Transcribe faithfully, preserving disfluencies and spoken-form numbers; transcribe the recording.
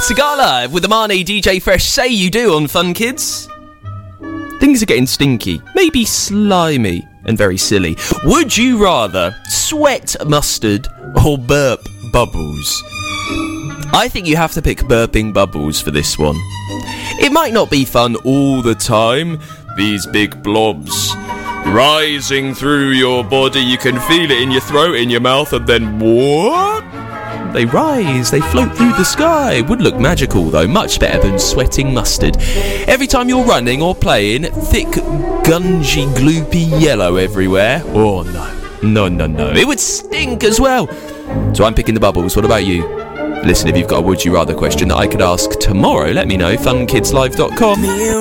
Sigala with Amani, D J Fresh, Say You Do on Fun Kids. Things are getting stinky, maybe slimy and very silly. Would you rather sweat mustard or burp bubbles? I think you have to pick burping bubbles for this one. It might not be fun all the time. These big blobs rising through your body, you can feel it in your throat, in your mouth, and then what? They rise, they float through the sky. Would look magical though, much better than sweating mustard. Every time you're running or playing, thick, gungy, gloopy yellow everywhere. Oh no, no, no, no. It would stink as well. So I'm picking the bubbles. What about you? Listen, if you've got a would you rather question that I could ask tomorrow, let me know. fun kids live dot com.